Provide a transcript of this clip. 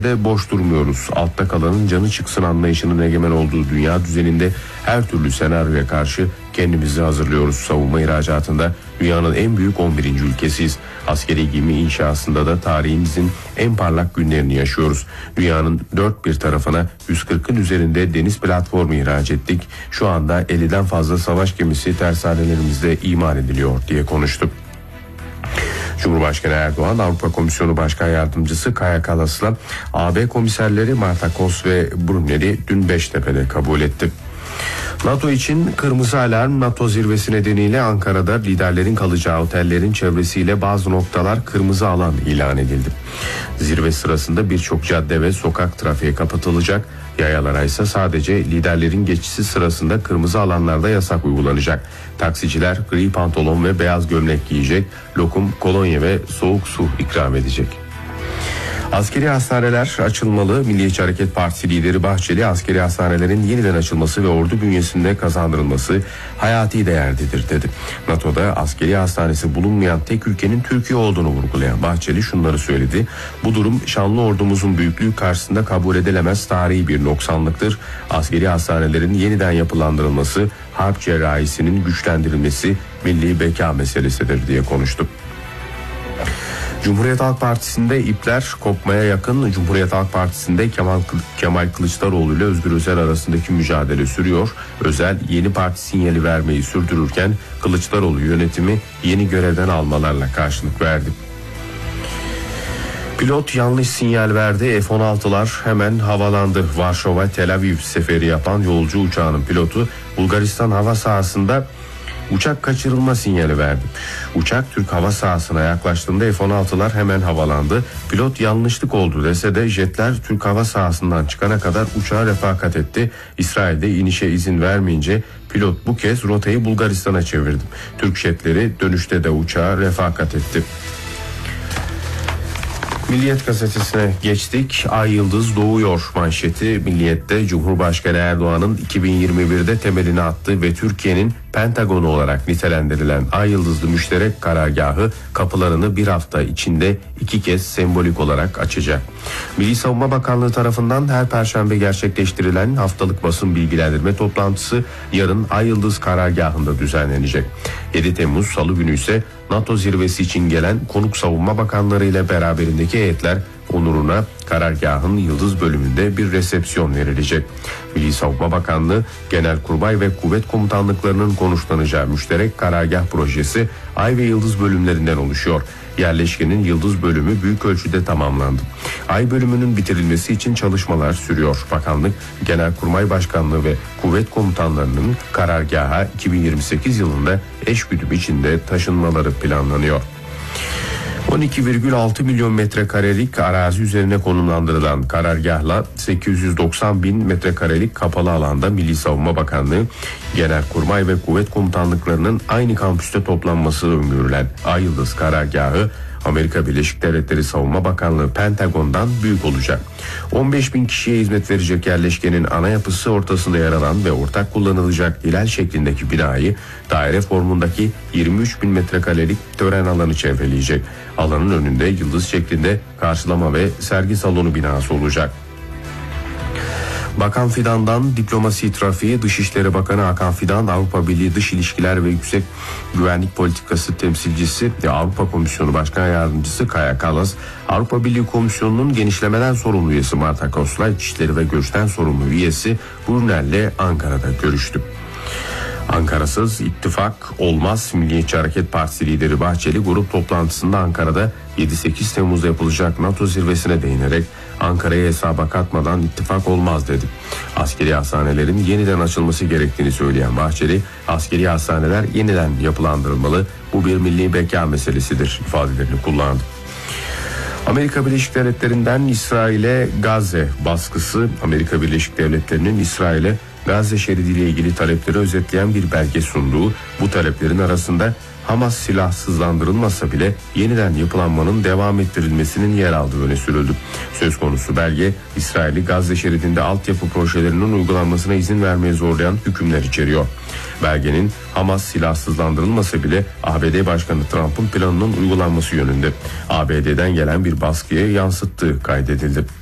de boş durmuyoruz. Altta kalanın canı çıksın anlayışının egemen olduğu dünya düzeninde her türlü senaryoya karşı kendimizi hazırlıyoruz. Savunma ihracatında dünyanın en büyük 11. ülkesiyiz. Askeri gemi inşasında da tarihimizin en parlak günlerini yaşıyoruz. Dünyanın dört bir tarafına 140'ın üzerinde deniz platformu ihraç ettik. Şu anda 50'den fazla savaş gemisi tersanelerimizde imal ediliyor diye konuştu. Cumhurbaşkanı Erdoğan, Avrupa Komisyonu Başkan Yardımcısı Kaja Kallas'la AB komiserleri Marta Kos ve Brunner'i dün Beştepe'de kabul etti. NATO için kırmızı alarm. NATO zirvesi nedeniyle Ankara'da liderlerin kalacağı otellerin çevresiyle bazı noktalar kırmızı alan ilan edildi. Zirve sırasında birçok cadde ve sokak trafiğe kapatılacak. Yayalara ise sadece liderlerin geçişi sırasında kırmızı alanlarda yasak uygulanacak. Taksiciler gri pantolon ve beyaz gömlek giyecek, lokum, kolonya ve soğuk su ikram edecek. Askeri hastaneler açılmalı. Milliyetçi Hareket Partisi lideri Bahçeli, askeri hastanelerin yeniden açılması ve ordu bünyesinde kazandırılması hayati değerlidir dedi. NATO'da askeri hastanesi bulunmayan tek ülkenin Türkiye olduğunu vurgulayan Bahçeli şunları söyledi. Bu durum şanlı ordumuzun büyüklüğü karşısında kabul edilemez tarihi bir noksanlıktır. Askeri hastanelerin yeniden yapılandırılması, harp cerrahisinin güçlendirilmesi milli beka meselesidir diye konuştu. Cumhuriyet Halk Partisi'nde ipler kopmaya yakın. Cumhuriyet Halk Partisi'nde Kemal Kılıçdaroğlu ile Özgür Özel arasındaki mücadele sürüyor. Özel yeni parti sinyali vermeyi sürdürürken Kılıçdaroğlu yönetimi yeni görevden almalarla karşılık verdi. Pilot yanlış sinyal verdi. F-16'lar hemen havalandı. Varşova Tel Aviv seferi yapan yolcu uçağının pilotu Bulgaristan hava sahasında uçak kaçırılma sinyali verdi. Uçak Türk hava sahasına yaklaştığında F-16'lar hemen havalandı. Pilot yanlışlık oldu dese de jetler Türk hava sahasından çıkana kadar uçağa refakat etti. İsrail'de inişe izin vermeyince pilot bu kez rotayı Bulgaristan'a çevirdi. Türk jetleri dönüşte de uçağa refakat etti. Milliyet gazetesine geçtik. Ay yıldız doğuyor manşeti Milliyet'te. Cumhurbaşkanı Erdoğan'ın 2021'de temelini attığı ve Türkiye'nin Pentagonu olarak nitelendirilen Ay Yıldızlı Müşterek Karargahı kapılarını bir hafta içinde 2 kez sembolik olarak açacak. Milli Savunma Bakanlığı tarafından her perşembe gerçekleştirilen haftalık basın bilgilendirme toplantısı yarın Ay Yıldız Karargahı'nda düzenlenecek. 7 Temmuz Salı günü ise NATO zirvesi için gelen konuk savunma bakanları ile beraberindeki heyetler onuruna karargahın Yıldız bölümünde bir resepsiyon verilecek. Milli Savunma Bakanlığı, Genelkurmay ve Kuvvet Komutanlıklarının konuşlanacağı müşterek karargah projesi Ay ve Yıldız bölümlerinden oluşuyor. Yerleşkenin Yıldız bölümü büyük ölçüde tamamlandı. Ay bölümünün bitirilmesi için çalışmalar sürüyor. Bakanlık, Genelkurmay Başkanlığı ve Kuvvet Komutanlarının karargaha 2028 yılında eş güdüm içinde taşınmaları planlanıyor. 12,6 milyon metrekarelik arazi üzerine konumlandırılan karargahla 890 bin metrekarelik kapalı alanda Milli Savunma Bakanlığı, Genelkurmay ve Kuvvet Komutanlıklarının aynı kampüste toplanması öngörülen Ay Yıldız karargahı, Amerika Birleşik Devletleri Savunma Bakanlığı Pentagon'dan büyük olacak. 15 bin kişiye hizmet verecek yerleşkenin ana yapısı ortasında yer alan ve ortak kullanılacak hilal şeklindeki binayı daire formundaki 23 bin metrekarelik tören alanı çevreleyecek. Alanın önünde yıldız şeklinde karşılama ve sergi salonu binası olacak. Bakan Fidan'dan diplomasi trafiği. Dışişleri Bakanı Hakan Fidan, Avrupa Birliği Dış İlişkiler ve Yüksek Güvenlik Politikası Temsilcisi ve Avrupa Komisyonu Başkan Yardımcısı Kaja Kallas, Avrupa Birliği Komisyonu'nun genişlemeden sorumlu üyesi Marta Kos'la İçişleri ve Göç'ten sorumlu üyesi Brunner'le Ankara'da görüştü. Ankara'sız ittifak olmaz. Milliyetçi Hareket Partisi lideri Bahçeli grup toplantısında Ankara'da 7-8 Temmuz'da yapılacak NATO zirvesine değinerek Ankara'ya hesaba katmadan ittifak olmaz dedi. Askeri hastanelerin yeniden açılması gerektiğini söyleyen Bahçeli, askeri hastaneler yeniden yapılandırılmalı, bu bir milli beka meselesidir ifadelerini kullandı. Amerika Birleşik Devletleri'nden İsrail'e Gazze baskısı. Amerika Birleşik Devletleri'nin İsrail'e Gazze şeridiyle ilgili talepleri özetleyen bir belge sunduğu, bu taleplerin arasında Hamas silahsızlandırılmasa bile yeniden yapılanmanın devam ettirilmesinin yer aldığı öne sürüldü. Söz konusu belge, İsrail'i Gazze şeridinde altyapı projelerinin uygulanmasına izin vermeye zorlayan hükümler içeriyor. Belgenin Hamas silahsızlandırılmasa bile ABD Başkanı Trump'ın planının uygulanması yönünde ABD'den gelen bir baskıya yansıttığı kaydedildi.